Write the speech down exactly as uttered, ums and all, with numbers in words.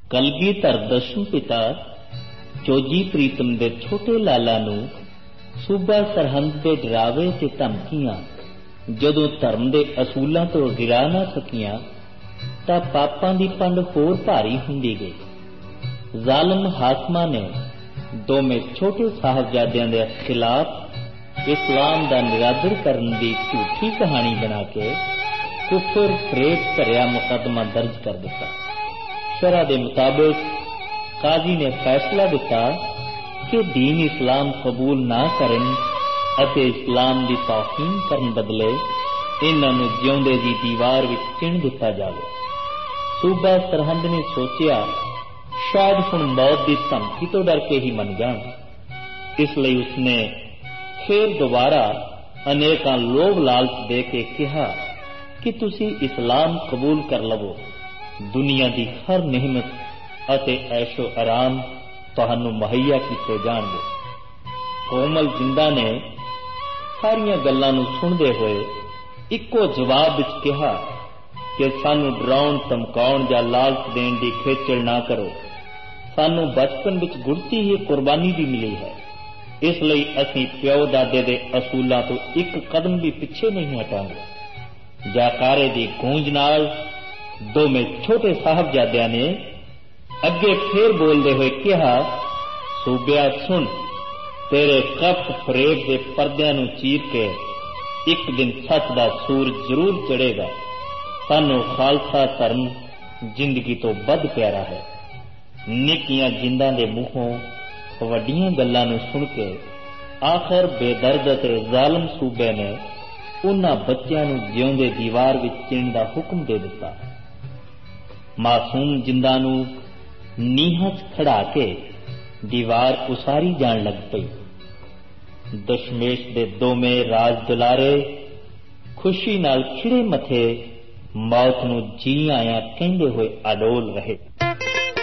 कलगीधर दसम पिता चोजी प्रीतम दे छोटे लाला नूं सूबा सरहंद दे डरावे ते धमकियां जदों धर्म दे असूलां तो गिरा ना सकियां तां पापां दी पंड होर भारी हुंदी गई। जालिम हाकमां ने दोवें छोटे साहबजादियां दे खिलाफ इस्लाम दा निरादर करन दी झूठी कहानी बना के कुफर फरेब भरिया मुकदमा दर्ज कर दिता। शरा दे मुताबिक काजी ने फैसला दिता कि दीन इस्लाम कबूल ना करन अते इस्लाम दी तौहीन करन बदले इन्हां नूं जिउंदे दी दीवार विच चिण दिता जावे। सूबा सरहंद ने सोचिया शायद हुण मौत दी धमकी तो डर के ही मन जाण, इसलिए उसने फिर दोबारा अनेकां लोभ लालच दे के कहा कि तुसी इस्लाम कबूल कर लवो, दुनिया दी हर नेमत अते ऐशो आराम तुहानू मुहैया कीते जाणगे। कोमल जिंदा ने सारियां गल्लां नूं सुणदे होए इक्को जवाब विच कहा कि सानू डराउण धमकाउण जां लालच देण दी खेचल ना करो। सानू बचपन विच गुरती ही कुर्बानी दी मिली है, इसलिए असीं प्यो दादे दे असूलां तो एक कदम भी पिछे नहीं हटांगे। जाकारे दी गूंज नाल दोवें छोटे साहबजादियां ने अगे फिर बोलते हुए कहा, सूबिया सुन, तेरे कपट फरेब के पर्दियां नूं चीर के एक दिन सच दा सूरज जरूर चढ़ेगा। सानू खालसा धर्म जिंदगी तो बद प्यारा है। निक्कियां जिंदां दे मूहों वड्डियां गल्लां नूं सुन के आखिर बेदर्द ते जालिम सूबे ने उन्हां बच्चियां नूं जिउंदे दीवार विच चिण दा हुक्म दे दिता। मासूम जिंदां नूं नीहां च खड़ा के दीवार उसारी जान लग पई। दशमेश दे दोवें राज दुलारे खुशी नाल खिड़े मथे मौत नूं जी आया कहंदे होए अडोल रहे।